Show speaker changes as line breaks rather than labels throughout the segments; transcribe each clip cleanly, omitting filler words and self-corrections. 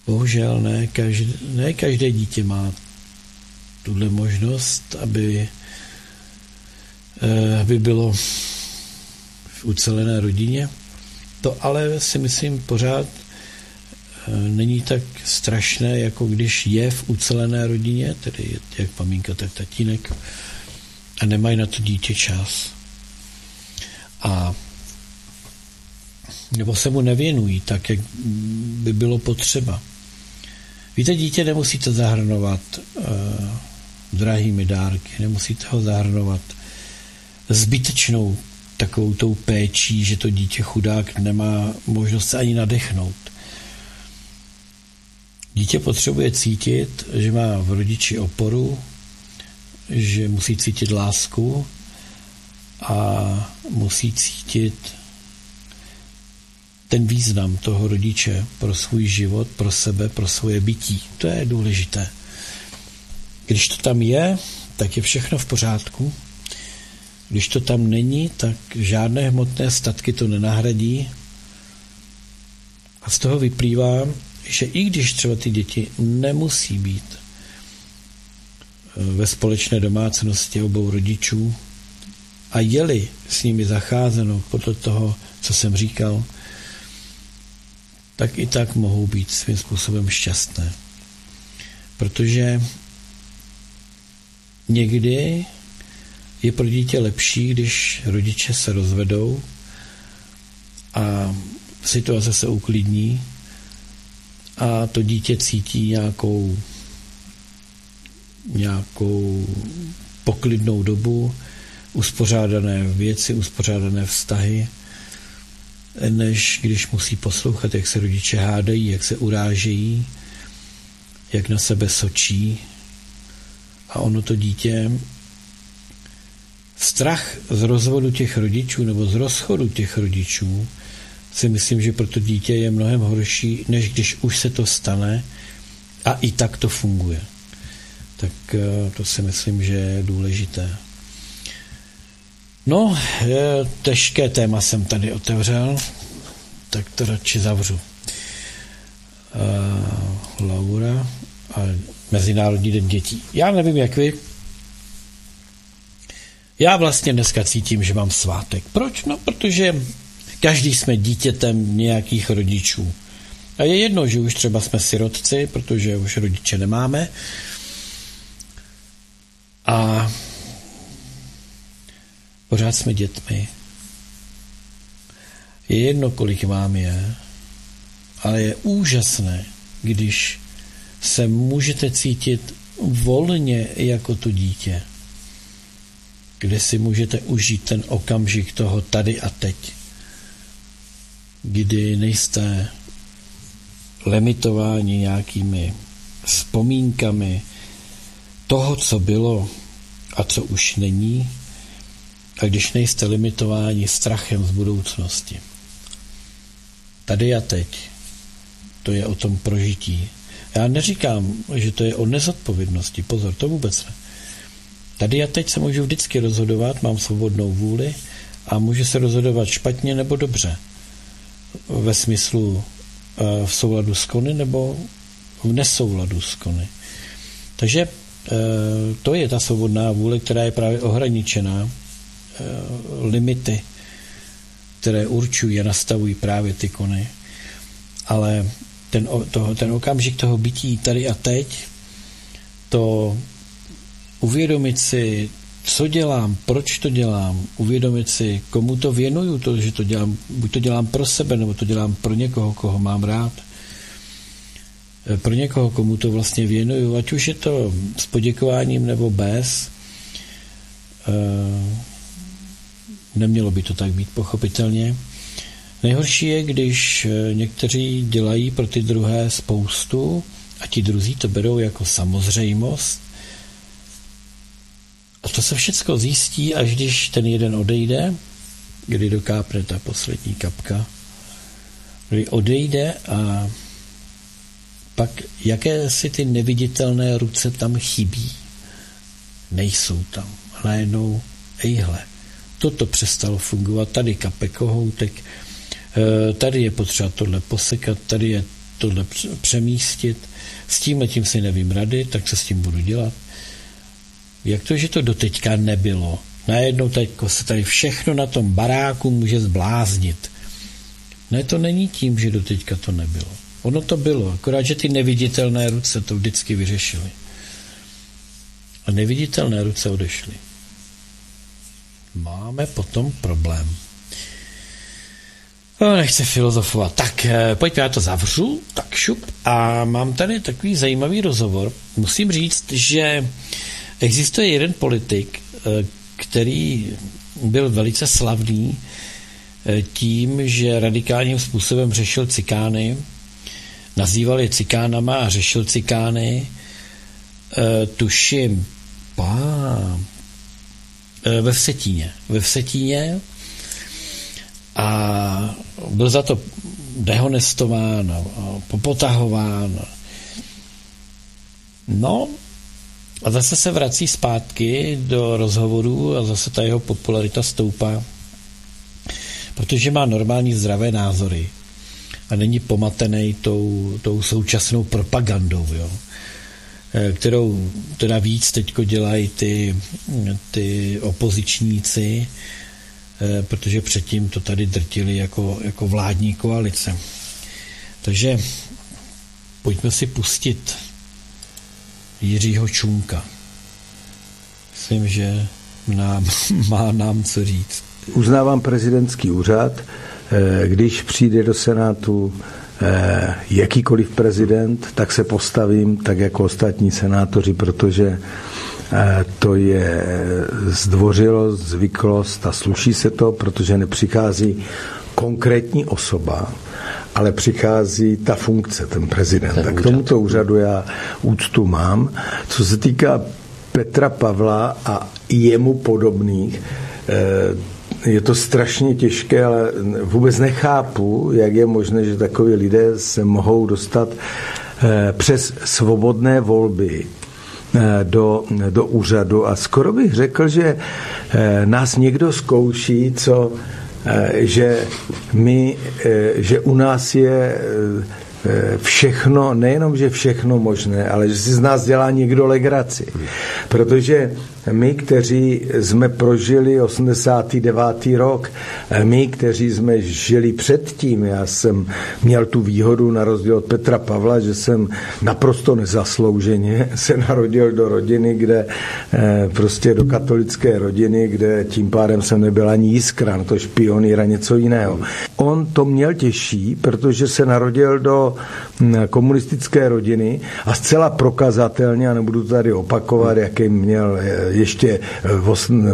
Bohužel ne každé dítě má tuhle možnost, aby bylo v ucelené rodině. To ale si myslím pořád není tak strašné, jako když je v ucelené rodině, tedy jak maminka, tak tatínek, a nemají na to dítě čas. A nebo se mu nevěnují tak, jak by bylo potřeba. Víte, dítě nemusíte zahrnovat drahými dárky, nemusíte ho zahrnovat zbytečnou takovou tou péčí, že to dítě chudák nemá možnost se ani nadechnout. Dítě potřebuje cítit, že má v rodiči oporu, že musí cítit lásku a musí cítit ten význam toho rodiče pro svůj život, pro sebe, pro svoje bytí. To je důležité. Když to tam je, tak je všechno v pořádku. Když to tam není, tak žádné hmotné statky to nenahradí. A z toho vyplývá, že i když třeba ty děti nemusí být ve společné domácnosti obou rodičů a je-li s nimi zacházeno podle toho, co jsem říkal, tak i tak mohou být svým způsobem šťastné. Protože někdy je pro dítě lepší, když rodiče se rozvedou a situace se uklidní a to dítě cítí nějakou poklidnou dobu, uspořádané věci, uspořádané vztahy, než když musí poslouchat, jak se rodiče hádají, jak se urážejí, jak na sebe sočí. A ono to dítě, strach z rozvodu těch rodičů nebo z rozchodu těch rodičů, si myslím, že pro to dítě je mnohem horší, než když už se to stane a i tak to funguje. Tak to si myslím, že je důležité. No, těžké téma jsem tady otevřel, tak to radši zavřu. Laura a Mezinárodní den dětí. Já nevím, jak vy. Já vlastně dneska cítím, že mám svátek. Proč? No, protože každý jsme dítětem nějakých rodičů. A je jedno, že už třeba jsme sirotci, protože už rodiče nemáme. A pořád jsme dětmi. Je jedno, kolik vám je, ale je úžasné, když se můžete cítit volně jako to dítě, kde si můžete užít ten okamžik toho tady a teď, kdy nejste limitováni nějakými vzpomínkami toho, co bylo a co už není, a když nejste limitováni strachem z budoucnosti. Tady a teď, to je o tom prožití. Já neříkám, že to je o nezodpovědnosti, pozor, to vůbec ne. Tady a teď se můžu vždycky rozhodovat, mám svobodnou vůli a můžu se rozhodovat špatně nebo dobře. Ve smyslu v souladu s kony nebo v nesouladu s kony. Takže to je ta svobodná vůle, která je právě ohraničená limity, které určují a nastavují právě ty kony. Ale ten okamžik toho bytí tady a teď, to uvědomit si, co dělám, proč to dělám, uvědomit si, komu to věnuju, to, že to dělám, buď to dělám pro sebe, nebo to dělám pro někoho, koho mám rád, pro někoho, komu to vlastně věnuju, ať už je to s poděkováním nebo bez. Nemělo by to tak být, pochopitelně. Nejhorší je, když někteří dělají pro ty druhé spoustu a ti druzí to berou jako samozřejmost. A to se všechno zjistí, až když ten jeden odejde, kdy dokápne ta poslední kapka, kdy odejde a pak jaké si ty neviditelné ruce tam chybí. Nejsou tam. Najednou, ejhle, toto přestalo fungovat, tady kape kohoutek, tady je potřeba tohle posekat, tady je tohle přemístit, s tímhletím si nevím rady, tak co s tím budu dělat. Jak to, že to doteďka nebylo? Najednou teďko se tady všechno na tom baráku může zbláznit. Ne, to není tím, že doteďka to nebylo. Ono to bylo, akorát, že ty neviditelné ruce to vždycky vyřešily. A neviditelné ruce odešly. Máme potom problém. Nechci filozofovat. Tak, pojďme, já to zavřu, tak šup. A mám tady takový zajímavý rozhovor. Musím říct, že existuje jeden politik, který byl velice slavný tím, že radikálním způsobem řešil cikány, nazýval je cikánama a řešil cikány, tuším, ve Vsetíně a byl za to dehonestován a popotahován. No a zase se vrací zpátky do rozhovorů a zase ta jeho popularita stoupá, protože má normální zdravé názory a není pomatený tou současnou propagandou, jo, kterou teda víc teďko dělají ty opozičníci, protože předtím to tady drtili jako vládní koalice. Takže pojďme si pustit Jiřího Čunka. Myslím, že má nám co říct.
Uznávám prezidentský úřad, když přijde do Senátu jakýkoliv prezident, tak se postavím tak jako ostatní senátoři, protože to je zdvořilost, zvyklost a sluší se to, protože nepřichází konkrétní osoba, ale přichází ta funkce, ten prezident. Tak k tomuto úřadu já úctu mám. Co se týká Petra Pavla a jemu podobných, je to strašně těžké, ale vůbec nechápu, jak je možné, že takoví lidé se mohou dostat přes svobodné volby do úřadu. A skoro bych řekl, že nás někdo zkouší, že u nás je všechno, nejenom, že všechno možné, ale že si z nás dělá někdo legraci. Protože my, kteří jsme prožili 89. rok, my, kteří jsme žili předtím, já jsem měl tu výhodu na rozdíl od Petra Pavla, že jsem naprosto nezaslouženě se narodil do rodiny, kde prostě do katolické rodiny, kde tím pádem jsem nebyl ani jiskra, no to špionýr a něco jiného. On to měl těžší, protože se narodil do komunistické rodiny a zcela prokazatelně, a nebudu tady opakovat, jaký měl ještě v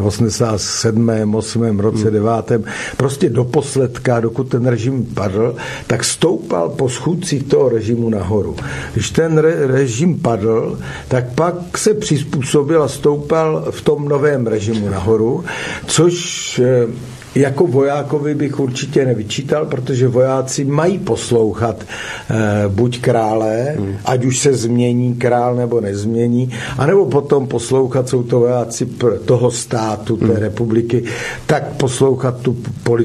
87., 8. roce, 9. prostě do posledka, dokud ten režim padl, tak stoupal po schůdcích toho režimu nahoru. Když ten režim padl, tak pak se přizpůsobil a stoupal v tom novém režimu nahoru, což jako vojákovi bych určitě nevyčítal, protože vojáci mají poslouchat buď krále, ať už se změní král nebo nezmění, anebo potom poslouchat, jsou to vojáci toho státu, té republiky, tak poslouchat tu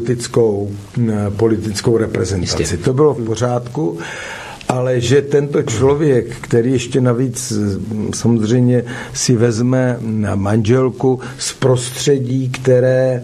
politickou reprezentaci. Jistě. To bylo v pořádku, ale že tento člověk, který ještě navíc samozřejmě si vezme manželku z prostředí, které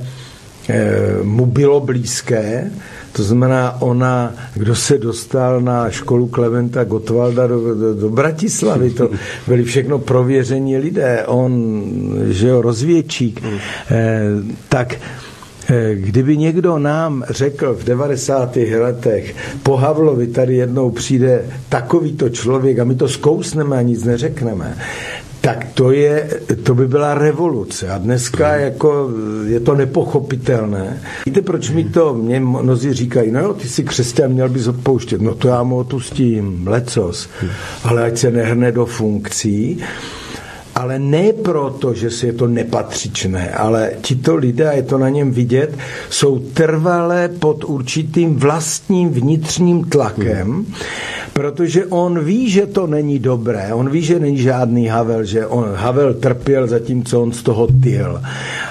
mu bylo blízké, to znamená ona, kdo se dostal na školu Klementa Gottwalda do Bratislavy, to byli všechno prověření lidé, on, že jo, rozvědčík, tak kdyby někdo nám řekl v 90. letech, po Havlovi tady jednou přijde takovýto člověk a my to zkousneme a nic neřekneme, tak to by byla revoluce. A dneska je to nepochopitelné. Víte, proč mě mnozí říkají, no jo, ty jsi křesťan, měl bys odpouštět. No to já mu odpustím, lecos. Ale ať se nehrne do funkcí. Ale ne proto, že si je to nepatřičné, ale tito lidé, a je to na něm vidět, jsou trvale pod určitým vlastním vnitřním tlakem, protože on ví, že to není dobré, on ví, že není žádný Havel, že Havel trpěl zatímco on z toho tyl.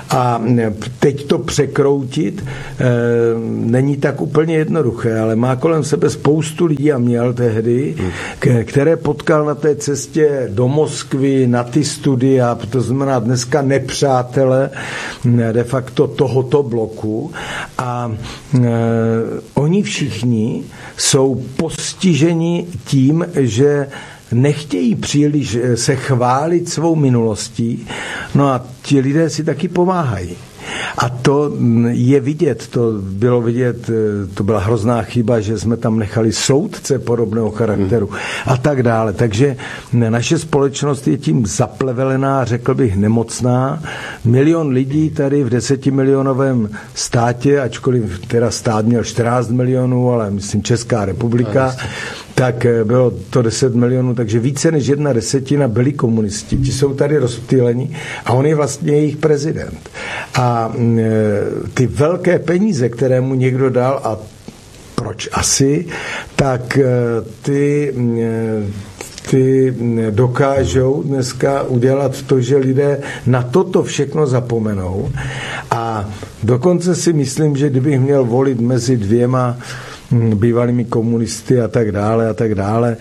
A teď to překroutit není tak úplně jednoduché, ale má kolem sebe spoustu lidí a měl tehdy, které potkal na té cestě do Moskvy, na ty studia, to znamená dneska nepřátele de facto tohoto bloku a oni všichni jsou postiženi tím, že nechtějí příliš se chválit svou minulostí, no a ti lidé si taky pomáhají. A to je vidět, to bylo vidět, to byla hrozná chyba, že jsme tam nechali soudce podobného charakteru a tak dále. Takže naše společnost je tím zaplevelená, řekl bych nemocná. 1 milion lidí tady v 10milionovém státě, ačkoliv teda stát měl 14 milionů, ale myslím Česká republika, tak bylo to 10 milionů, takže více než 1/10 byli komunisti. Ti jsou tady rozptýleni a on je vlastně jejich prezident. A ty velké peníze, které mu někdo dal, a proč asi, tak ty dokážou dneska udělat to, že lidé na toto všechno zapomenou. A dokonce si myslím, že kdybych měl volit mezi 2 bývalými komunisty a tak dále,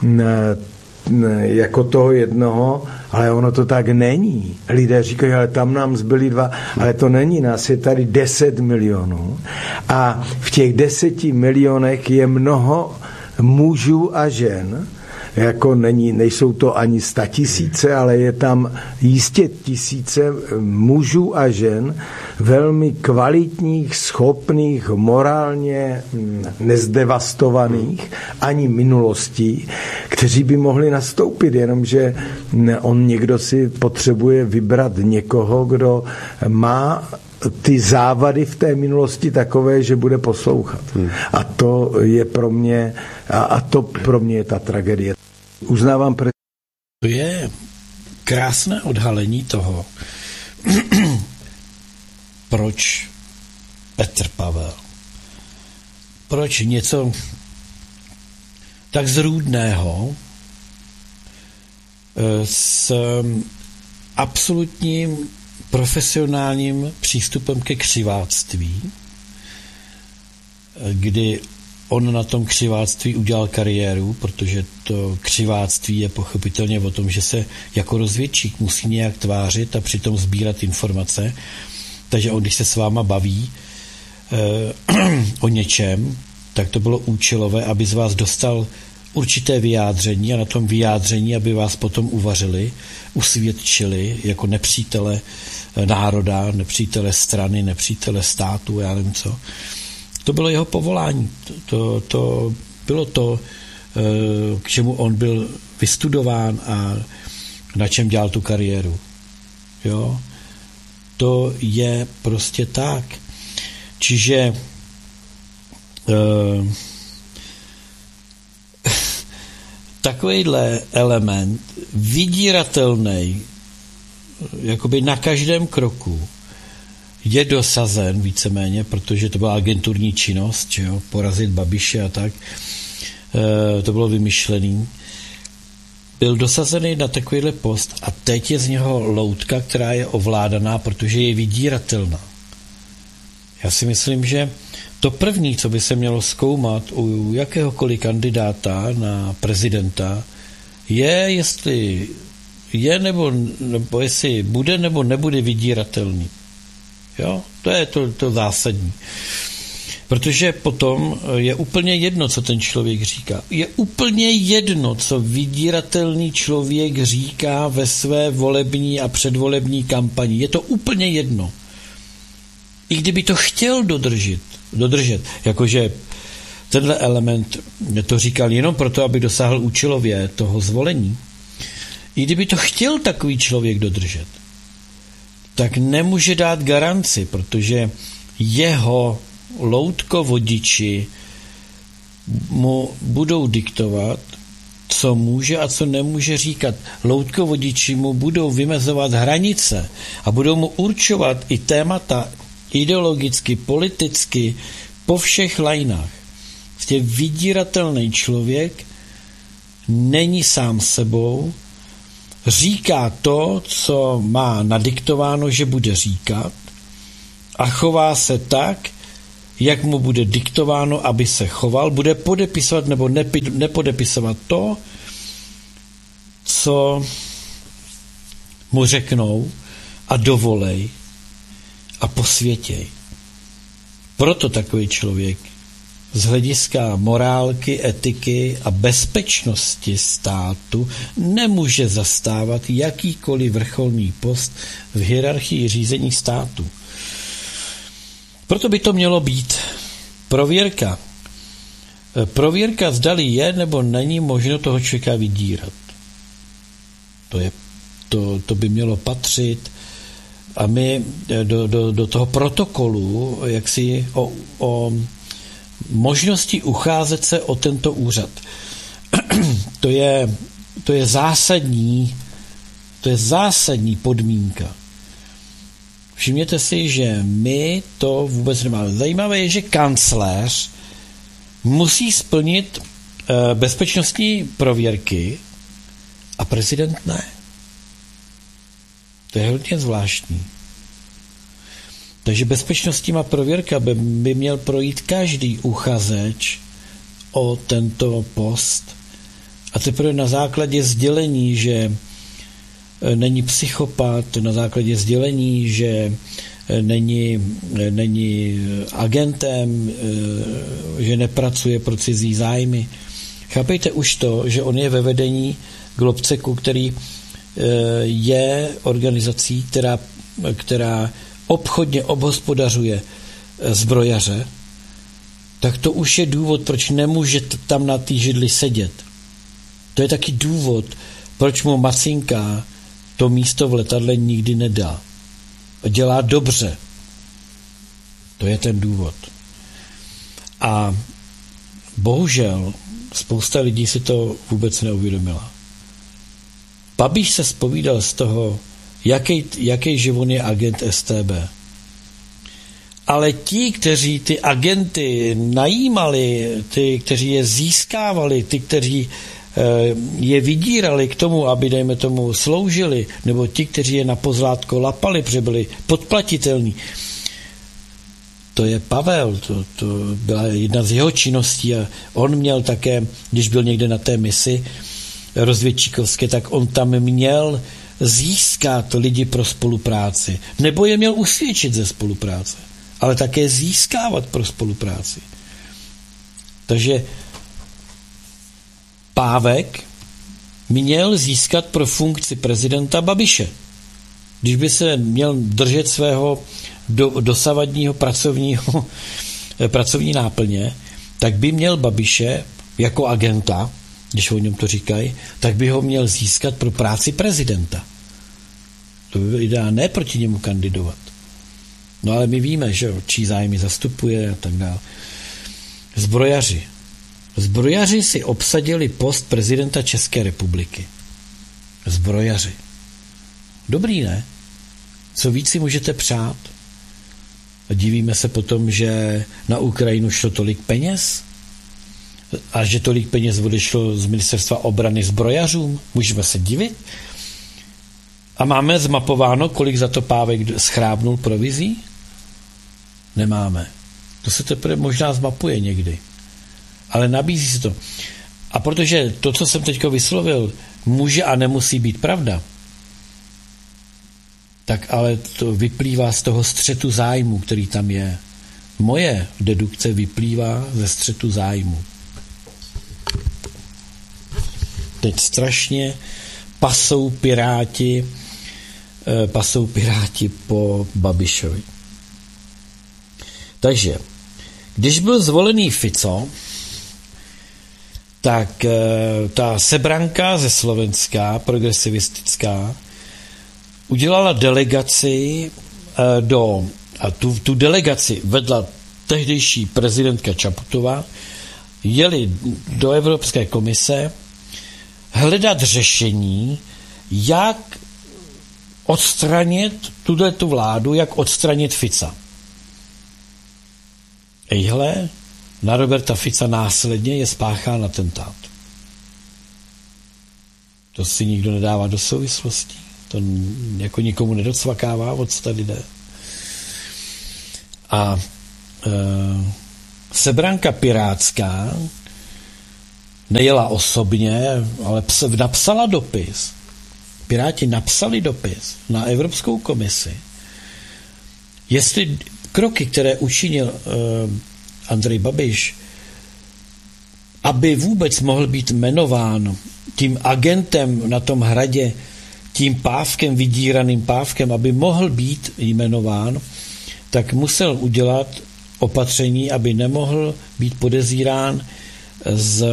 jako toho jednoho, ale ono to tak není. Lidé říkají, ale tam nám zbyli 2, ale to není, nás je tady 10 milionů a v těch 10 milionech je mnoho mužů a žen, jako nejsou to ani 100 000, ale je tam jistě tisíce mužů a žen, velmi kvalitních, schopných, morálně nezdevastovaných ani minulostí, kteří by mohli nastoupit, jenomže on někdo si potřebuje vybrat někoho, kdo má ty závady v té minulosti takové, že bude poslouchat. A to je pro mě, je ta tragédie. Uznávám.
To je krásné odhalení toho, proč Petr Pavel, proč něco tak zrůdného s absolutním profesionálním přístupem ke křiváctví, kdy on na tom křiváctví udělal kariéru, protože to křiváctví je pochopitelně o tom, že se jako rozvědčík musí nějak tvářit a přitom sbírat informace. Takže on, když se s váma baví o něčem, tak to bylo účelové, aby z vás dostal určité vyjádření a na tom vyjádření, aby vás potom uvařili, usvědčili jako nepřítele národa, nepřítele strany, nepřítele státu, já nevím co. To bylo jeho povolání. To bylo to, k čemu on byl vystudován a na čem dělal tu kariéru. Jo? To je prostě tak. Čiže takovýhle element vydíratelný jakoby na každém kroku je dosazen víceméně, protože to byla agenturní činnost, že jo, porazit Babiše a tak, to bylo vymyšlený. Byl dosazený na takovýhle post a teď je z něho loutka, která je ovládaná, protože je vydíratelná. Já si myslím, že to první, co by se mělo zkoumat u jakéhokoliv kandidáta na prezidenta, je, jestli je nebo jestli bude nebo nebude vydíratelný. Jo? To je to zásadní. Protože potom je úplně jedno, co ten člověk říká. Je úplně jedno, co vydíratelný člověk říká ve své volební a předvolební kampani. Je to úplně jedno. I kdyby to chtěl dodržet, jakože tenhle element to říkal jenom proto, aby dosáhl účelově toho zvolení. I kdyby to chtěl takový člověk dodržet, tak nemůže dát garanci, protože jeho loutkovodiči mu budou diktovat, co může a co nemůže říkat. Loutkovodiči mu budou vymezovat hranice a budou mu určovat i témata ideologicky, politicky, po všech lajnách. Prostě vydíratelný člověk není sám sebou, říká to, co má nadiktováno, že bude říkat, a chová se tak, jak mu bude diktováno, aby se choval, bude podepisovat nebo nepodepisovat to, co mu řeknou a dovolej a posvětěj. Proto takový člověk z hlediska morálky, etiky a bezpečnosti státu nemůže zastávat jakýkoliv vrcholný post v hierarchii řízení státu. Proto by to mělo být prověrka. Prověrka, zdali je nebo není možno toho člověka vydírat. To by mělo patřit a my do toho protokolu jaksi o možnosti ucházet se o tento úřad. To je zásadní podmínka. Všimněte si, že my to vůbec nemáme. Zajímavé je, že kancléř musí splnit bezpečnostní prověrky a prezident ne. To je hodně zvláštní. Takže bezpečnostníma prověrka by měl projít každý uchazeč o tento post a teprve na základě sdělení, že není psychopat, na základě sdělení, že není agentem, že nepracuje pro cizí zájmy. Chápejte už to, že on je ve vedení Globceku, který je organizací, která obchodně obhospodařuje zbrojaře, tak to už je důvod, proč nemůže tam na té židli sedět. To je taky důvod, proč mu Macinka to místo v letadle nikdy nedá. A dělá dobře. To je ten důvod. A bohužel spousta lidí si to vůbec neuvědomila. Babiš se zpovídal z toho, jaký že on je agent StB. Ale ti, kteří ty agenty najímali, ty, kteří je získávali, ty, kteří je vydírali k tomu, aby, dejme tomu, sloužili, nebo ti, kteří je na pozlátko lapali, protože byli podplatitelní. To je Pavel, to byla jedna z jeho činností a on měl také, když byl někde na té misi rozvědčíkovské, tak on tam měl získat lidi pro spolupráci. Nebo je měl usvědčit ze spolupráce, ale také získávat pro spolupráci. Takže Pávek měl získat pro funkci prezidenta Babiše. Když by se měl držet svého dosavadního pracovní náplně, tak by měl Babiše jako agenta, když o něm to říkají, tak by ho měl získat pro práci prezidenta. To by bylo ideálně, ne proti němu kandidovat. No ale my víme, že čí zájmy zastupuje a tak dále. Zbrojaři si obsadili post prezidenta České republiky. Zbrojaři. Dobrý, ne? Co víc si můžete přát? A divíme se potom, že na Ukrajinu šlo tolik peněz a že tolik peněz odešlo z ministerstva obrany zbrojařům. Můžeme se divit? A máme zmapováno, kolik za to Pávek schrábnul provizí? Nemáme. To se teprve možná zmapuje někdy. Ale nabízí se to. A protože to, co jsem teďko vyslovil, může a nemusí být pravda, tak ale to vyplývá z toho střetu zájmu, který tam je. Moje dedukce vyplývá ze střetu zájmu. Teď strašně pasou piráti po Babišovi. Takže, když byl zvolený Fico, tak ta sebranka ze Slovenska, progresivistická, udělala delegaci a tu delegaci vedla tehdejší prezidentka Čaputová, jeli do Evropské komise hledat řešení, jak odstranit tu vládu, jak odstranit Fica. Ejhle, na Roberta Fica následně je spáchán atentát. To si nikdo nedává do souvislostí. To jako nikomu nedocvakává, o co tady jde. A sebranka pirátská nejela osobně, ale napsala dopis. Piráti napsali dopis na Evropskou komisi, jestli kroky, které učinil Andrej Babiš, aby vůbec mohl být jmenován tím agentem na tom Hradě, tím pávkem, vydíraným pávkem, aby mohl být jmenován, tak musel udělat opatření, aby nemohl být podezírán z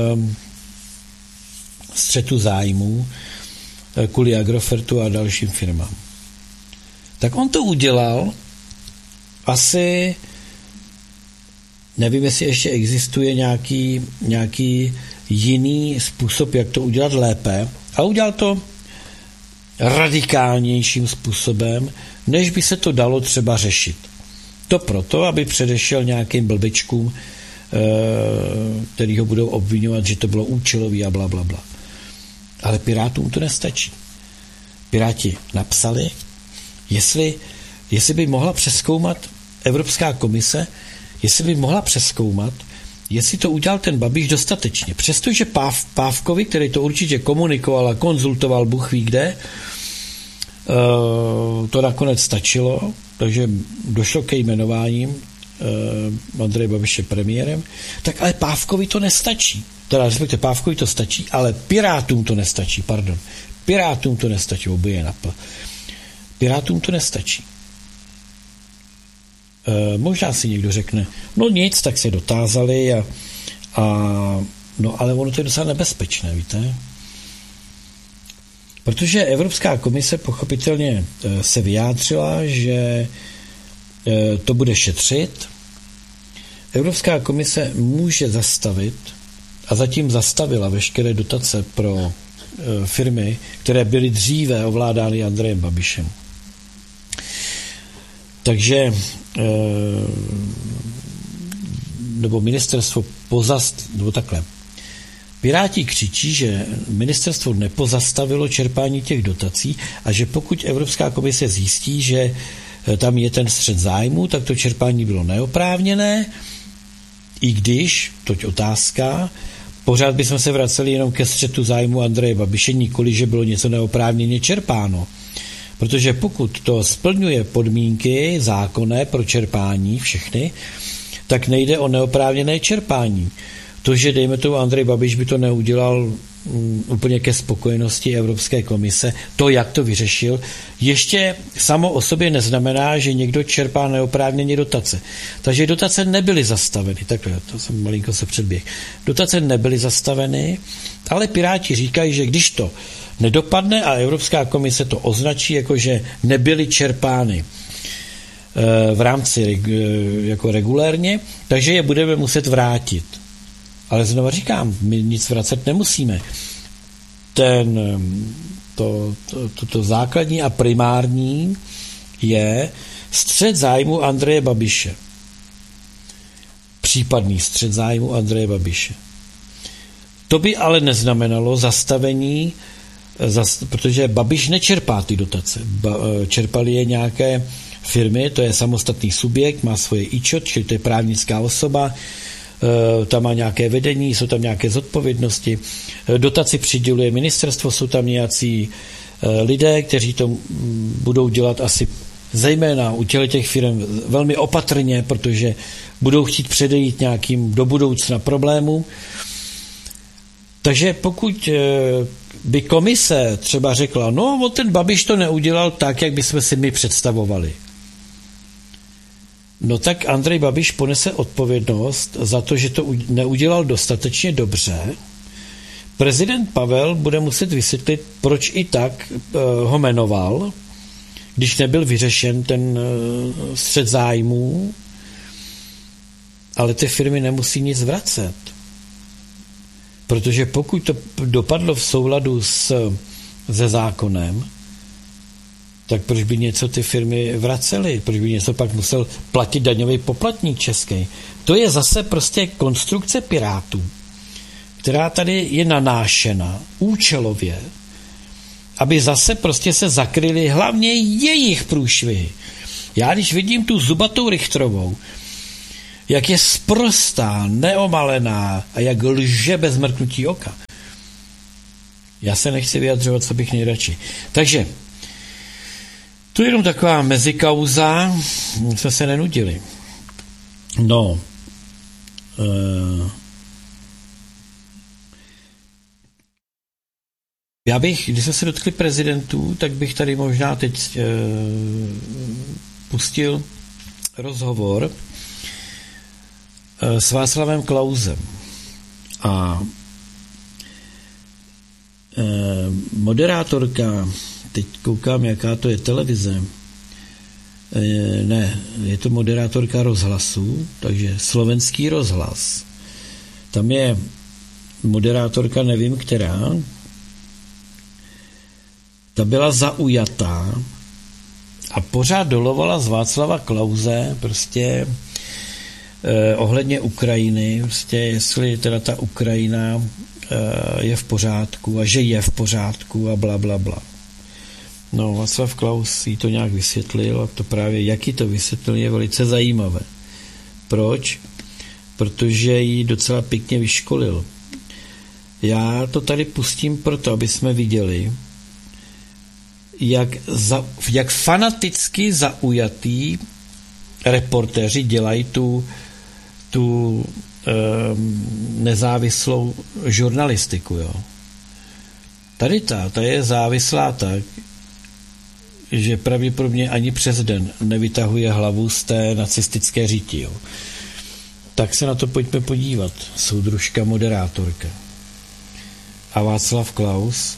střetu zájmů kvůli Agrofertu a dalším firmám. Tak on to udělal, asi nevím, jestli ještě existuje nějaký jiný způsob, jak to udělat lépe, a udělal to radikálnějším způsobem, než by se to dalo třeba řešit. To proto, aby předešel nějakým blbečkům, který ho budou obvinovat, že to bylo účelový a blablabla. Ale Pirátům to nestačí. Piráti napsali, jestli by mohla přezkoumat Evropská komise, jestli to udělal ten Babiš dostatečně. Přestože Pávkovi, který to určitě komunikoval a konzultoval Bůh ví kde, to nakonec stačilo, takže došlo ke jmenováním Andreje Babiše premiérem, tak ale Pávkovi to nestačí. Teda respektive Pávkovi to stačí, ale Pirátům to nestačí, Pirátům to nestačí, obě napl. Pirátům to nestačí. Možná si někdo řekne, no nic, tak se dotázali no ale ono to je docela nebezpečné, víte? Protože Evropská komise pochopitelně se vyjádřila, že to bude šetřit. Evropská komise může zastavit a zatím zastavila veškeré dotace pro firmy, které byly dříve ovládány Andrejem Babišem. Takže nebo ministerstvo nebo takhle. Piráti křičí, že ministerstvo nepozastavilo čerpání těch dotací a že pokud Evropská komise zjistí, že tam je ten střet zájmu, tak to čerpání bylo neoprávněné, i když, toť otázka, pořád bychom se vraceli jenom ke střetu zájmu Andreje Babiše, nikoli, že bylo něco neoprávněně čerpáno. Protože pokud to splňuje podmínky zákonné pro čerpání všechny, tak nejde o neoprávněné čerpání. To, že dejme tomu Andrej Babiš by to neudělal úplně ke spokojenosti Evropské komise, to, jak to vyřešil, ještě samo o sobě neznamená, že někdo čerpá neoprávněně dotace. Takže dotace nebyly zastaveny. Takhle, to jsem malinko se předběh. Dotace nebyly zastaveny, ale Piráti říkají, že když to nedopadne a Evropská komise to označí jako, že nebyly čerpány v rámci jako regulérně, takže je budeme muset vrátit. Ale znovu říkám, my nic vracet nemusíme. To základní a primární je střet zájmu Andreje Babiše. Případný střet zájmu Andreje Babiše. To by ale neznamenalo zastavení, protože Babiš nečerpá ty dotace. Čerpali je nějaké firmy, to je samostatný subjekt, má svoje IČO, čili to je právnická osoba, tam má nějaké vedení, jsou tam nějaké zodpovědnosti, dotaci přiděluje ministerstvo, jsou tam nějací lidé, kteří to budou dělat asi zejména u těch firm velmi opatrně, protože budou chtít předejít nějakým do budoucna problémům. Takže pokud by komise třeba řekla, no ten Babiš to neudělal tak, jak bychom si my představovali, no tak Andrej Babiš ponese odpovědnost za to, že to neudělal dostatečně dobře. Prezident Pavel bude muset vysvětlit, proč i tak ho jmenoval, když nebyl vyřešen ten střet zájmů, ale ty firmy nemusí nic vracet. Protože pokud to dopadlo v souladu se zákonem, tak proč by něco ty firmy vracely? Proč by něco pak musel platit daňový poplatník český? To je zase prostě konstrukce Pirátů, která tady je nanášena účelově, aby zase prostě se zakryly hlavně jejich průšvihy. Já když vidím tu zubatou Richtrovou, jak je sprostá, neomalená a jak lže bez mrknutí oka, já se nechci vyjadřovat, co bych nejradši. Takže to je jenom taková mezikauza, jsme se nenudili. No, já bych, když jsme se dotkli prezidentů, tak bych tady možná teď pustil rozhovor s Václavem Klausem. A moderátorka, teď koukám, jaká to je televize, ne, je to moderátorka rozhlasu, takže Slovenský rozhlas. Tam je moderátorka, nevím která, ta byla zaujatá a pořád dolovala z Václava Klause prostě ohledně Ukrajiny, prostě jestli teda ta Ukrajina je v pořádku a že je v pořádku a bla, bla, bla. No, Václav Klaus jí to nějak vysvětlil a to právě, jaký to vysvětlil, je velice zajímavé. Proč? Protože ji docela pěkně vyškolil. Já to tady pustím proto, aby jsme viděli, jak fanaticky zaujatý reportéři dělají tu nezávislou žurnalistiku. Jo. Tady ta je závislá tak, že pravděpodobně ani přes den nevytahuje hlavu z té nacistické říti. Jo. Tak se na to pojďme podívat. Soudružka, moderátorka. A Václav Klaus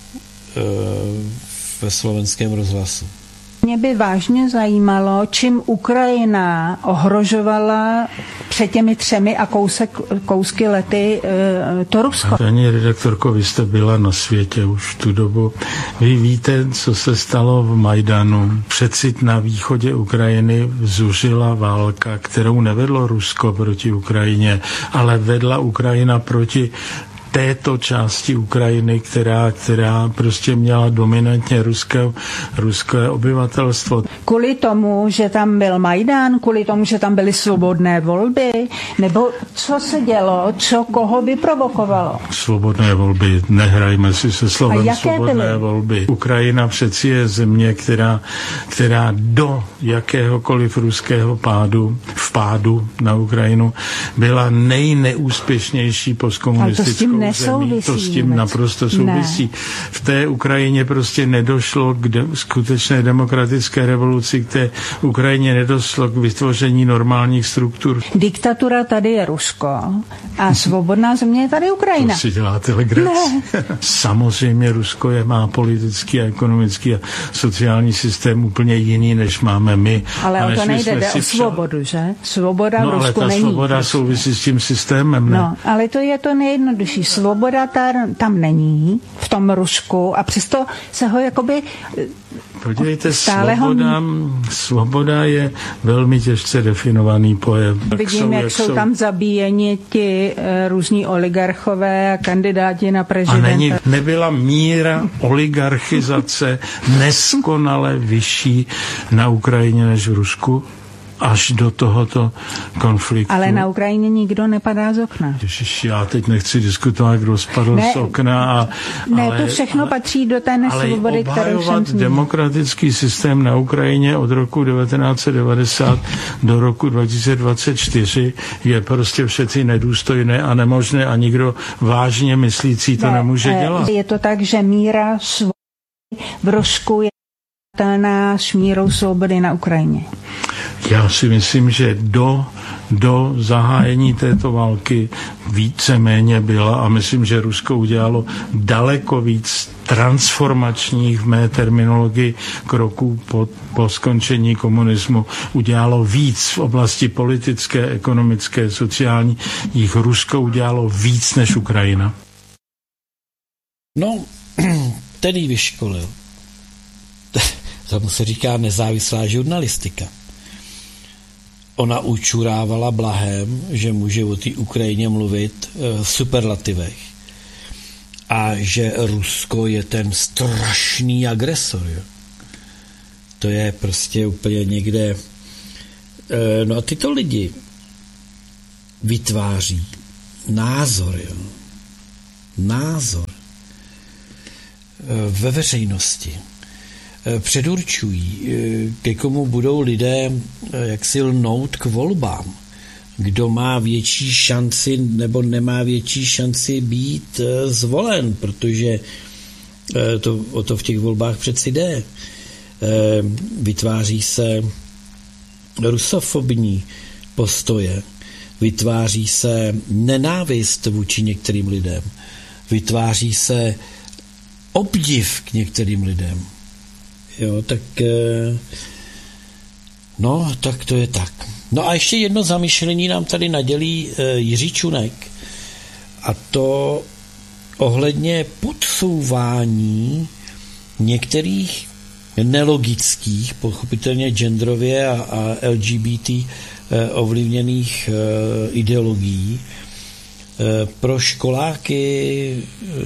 ve Slovenském rozhlasu.
Mě by vážně zajímalo, čím Ukrajina ohrožovala před těmi 3 a kousky lety to Rusko.
Paní redaktorko, vy jste byla na světě už tu dobu. Vy víte, co se stalo v Majdanu. Přeci na východě Ukrajiny zuřila válka, kterou nevedlo Rusko proti Ukrajině, ale vedla Ukrajina proti této části Ukrajiny, která prostě měla dominantně ruské obyvatelstvo.
Kvůli tomu, že tam byl Majdan, kvůli tomu, že tam byly svobodné volby, nebo co se dělo, co koho vyprovokovalo?
Svobodné volby, nehrajme si se slovem svobodné volby. Ukrajina přeci je země, která do jakéhokoliv ruského pádu na Ukrajinu byla nejneúspěšnější postkomunistickou zemí. To s tím naprosto souvisí. Ne. V té Ukrajině prostě nedošlo k skutečné demokratické revoluci, k té Ukrajině nedošlo k vytvoření normálních struktur.
Diktatura tady je Rusko a svobodná země je tady Ukrajina.
To si děláte legraci. Samozřejmě Rusko má politický a ekonomický a sociální systém úplně jiný, než máme my.
Ale o to nejde, jde o svobodu, že? Svoboda v Rusku není.
Ale ta svoboda souvisí s tím systémem, ne?
No, ale to je to nejjednodušší. Svoboda tam není v tom Rusku a přesto se ho jakoby
podívejte, svoboda je velmi těžce definovaný pojem.
Vidím, jak jsou tam zabíjeni ti různí oligarchové a kandidáti na prezidenta.
A nebyla míra oligarchizace neskonale vyšší na Ukrajině než v Rusku? Až do tohoto konfliktu.
Ale na Ukrajině nikdo nepadá z okna.
Ježiši, já teď nechci diskutovat, kdo spadl z okna.
To všechno patří do té nesvobody, kterou jsem zmínil.
Demokratický systém na Ukrajině od roku 1990 do roku 2024 je prostě přeci nedůstojné a nemožné a nikdo vážně myslící to nemůže dělat.
Je to tak, že míra svobody v Rusku je s mírou svobody na Ukrajině.
Já si myslím, že do zahájení této války víceméně byla a myslím, že Rusko udělalo daleko víc transformačních v mé terminologii kroků po skončení komunismu. Udělalo víc v oblasti politické, ekonomické, sociální. Jich Rusko udělalo víc než Ukrajina.
No, tedy vyškolil. Tomu se říká nezávislá žurnalistika. Ona učurávala blahem, že může o té Ukrajině mluvit v superlativech. A že Rusko je ten strašný agresor. Jo. To je prostě úplně někde No a tyto lidi vytváří názor, jo. Názor ve veřejnosti. Předurčují, ke komu budou lidé jaksi lnout k volbám. Kdo má větší šanci nebo nemá větší šanci být zvolen, protože o to v těch volbách přeci jde. Vytváří se rusofobní postoje, vytváří se nenávist vůči některým lidem, vytváří se obdiv k některým lidem. Jo, tak tak to je tak. No a ještě jedno zamyšlení nám tady nadělí Jiří Čunek, a to ohledně podsouvání některých nelogických, pochopitelně genderově a LGBT ovlivněných ideologií pro školáky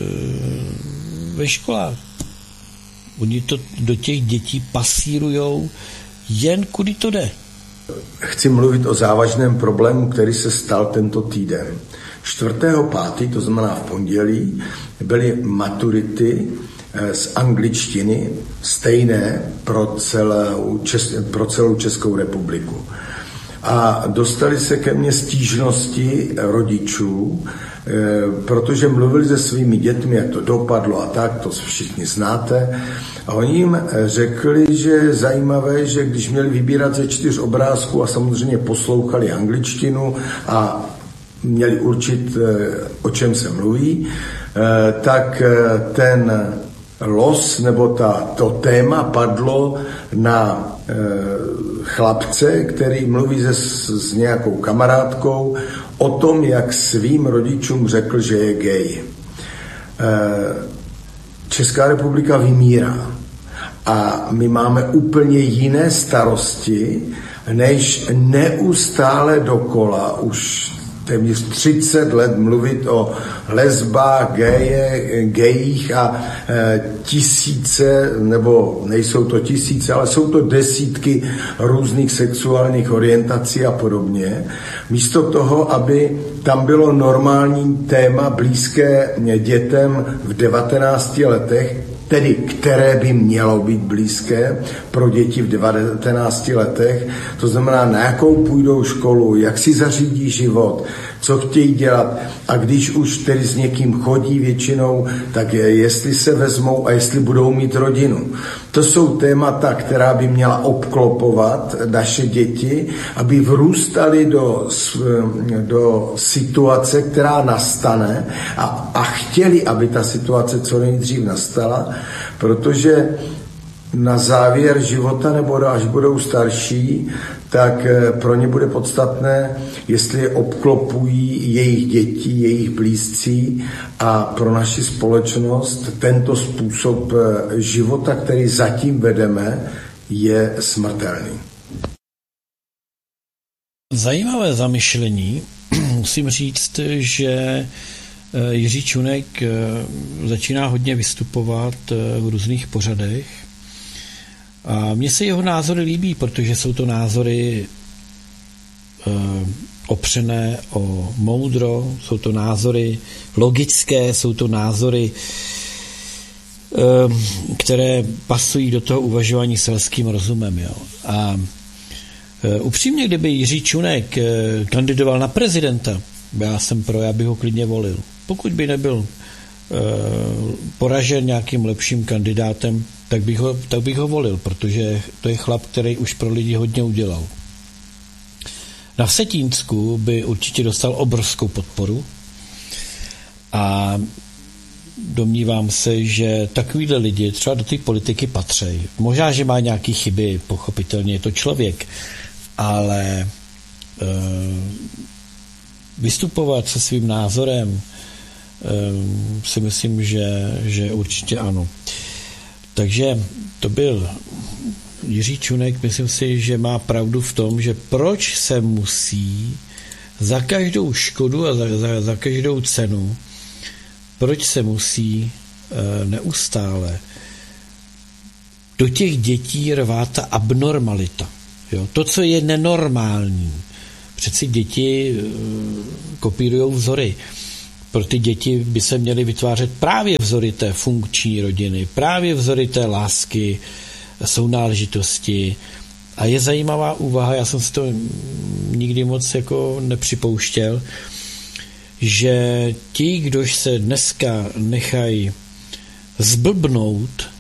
ve školách. Oni to do těch dětí pasírujou jen kudy to jde.
Chci mluvit o závažném problému, který se stal tento týden. 4.5., to znamená v pondělí, byly maturity z angličtiny stejné pro celou Českou republiku. A dostali se ke mně stížnosti rodičů, protože mluvili se svými dětmi, jak to dopadlo a tak, to všichni znáte. A oni jim řekli, že je zajímavé, že když měli vybírat ze 4 obrázků a samozřejmě poslouchali angličtinu a měli určit, o čem se mluví, tak ten los nebo to téma padlo na chlapce, který mluví s nějakou kamarádkou o tom, jak svým rodičům řekl, že je gay. Česká republika vymírá a my máme úplně jiné starosti, než neustále dokola už téměř 30 let mluvit o lesbách, gejích a tisíce, nebo nejsou to tisíce, ale jsou to desítky různých sexuálních orientací a podobně. Místo toho, aby tam bylo normální téma blízké dětem v 19 letech, tedy které by mělo být blízké pro děti v 19 letech, to znamená, na jakou půjdou školu, jak si zařídí život, co chtějí dělat, a když už tedy s někým chodí většinou, tak jestli se vezmou a jestli budou mít rodinu. To jsou témata, která by měla obklopovat naše děti, aby vrůstali do situace, která nastane, a chtěli, aby ta situace co nejdřív nastala, protože na závěr života nebo až budou starší, tak pro ně bude podstatné, jestli je obklopují jejich děti, jejich blízcí, a pro naši společnost tento způsob života, který zatím vedeme, je smrtelný.
Zajímavé zamyšlení. Musím říct, že Jiří Čunek začíná hodně vystupovat v různých pořadech. A mně se jeho názory líbí, protože jsou to názory opřené o moudro, jsou to názory logické, jsou to názory, které pasují do toho uvažování selským rozumem. Jo. A upřímně, kdyby Jiří Čunek kandidoval na prezidenta, já jsem pro, já bych ho klidně volil. Pokud by nebyl poražen nějakým lepším kandidátem, tak bych ho volil, protože to je chlap, který už pro lidi hodně udělal. Na Vsetínsku by určitě dostal obrovskou podporu a domnívám se, že takovýhle lidi třeba do té politiky patří. Možná, že má nějaké chyby, pochopitelně je to člověk, ale vystupovat se svým názorem si myslím, že určitě ano. Takže to byl Jiří Čunek. Myslím si, že má pravdu v tom, že proč se musí za každou škodu a za každou cenu, proč se musí neustále do těch dětí rvát ta abnormalita. Jo? To, co je nenormální. Přeci děti kopírujou vzory. Pro ty děti by se měly vytvářet právě vzory té funkční rodiny, právě vzory té lásky, sounáležitosti. A je zajímavá úvaha, já jsem si to nikdy moc jako nepřipouštěl, že ti, kdož se dneska nechají zblbnout,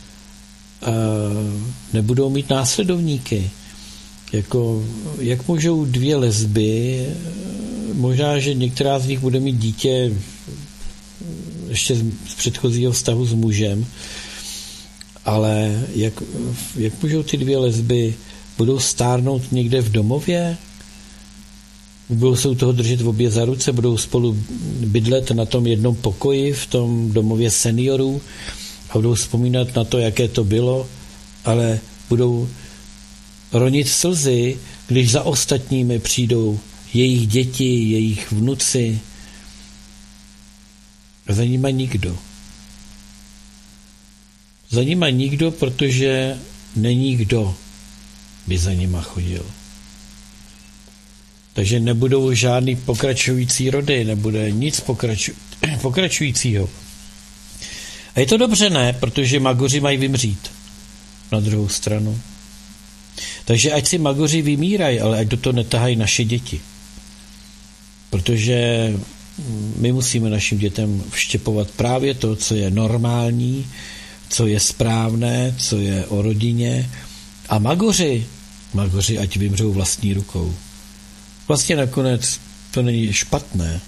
nebudou mít následovníky. Jako, jak můžou dvě lesby, možná, že některá z nich bude mít dítě ještě z předchozího vztahu s mužem, ale jak můžou ty dvě lesby, budou stárnout někde v domově? Budou se u toho držet v obě za ruce, budou spolu bydlet na tom jednom pokoji v tom domově seniorů a budou vzpomínat na to, jaké to bylo, ale budou ronit slzy, když za ostatními přijdou jejich děti, jejich vnuci. Za nima nikdo. Za nima nikdo, protože není kdo by za nima chodil. Takže nebudou žádný pokračující rody, nebude nic pokračujícího. A je to dobře, ne? Protože magoři mají vymřít. Na druhou stranu. Takže ať si magoři vymírají, ale ať do toho netahají naše děti. Protože my musíme našim dětem vštěpovat právě to, co je normální, co je správné, co je o rodině. A magoři ať vymřou vlastní rukou. Vlastně nakonec to není špatné.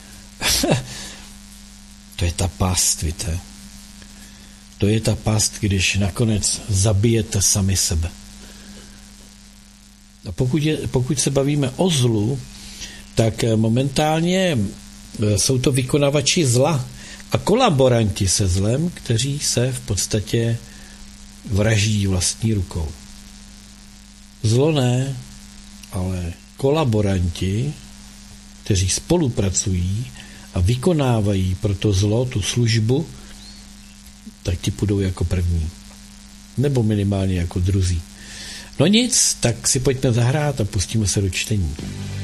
To je ta past, víte. To je ta past, když nakonec zabijete sami sebe. A pokud se bavíme o zlu, tak momentálně jsou to vykonavači zla a kolaboranti se zlem, kteří se v podstatě vraždí vlastní rukou. Zlo ne, ale kolaboranti, kteří spolupracují a vykonávají pro to zlo, tu službu, tak ti půjdou jako první. Nebo minimálně jako druzí. No nic, tak si pojďme zahrát a pustíme se do čtení.